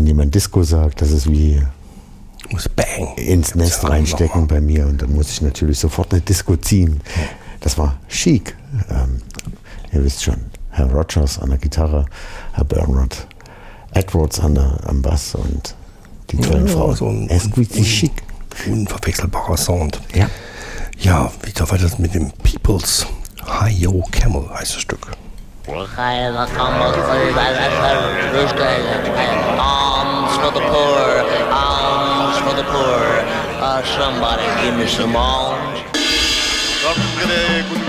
wenn jemand Disco sagt, das ist wie muss bang ins Nest reinstecken bei mir und dann muss ich natürlich sofort eine Disco ziehen. Das war chic. Ihr wisst schon, Herr Rogers an der Gitarre, Herr Bernard Edwards am Bass und die tollen Frauen. So ein exquisite chic. Unverwechselbarer Sound. Ja. Ja, wie da weiter mit dem People's Hi-Yo Camel heißt das Stück. Alms for the poor, alms for the poor. Somebody give me some alms.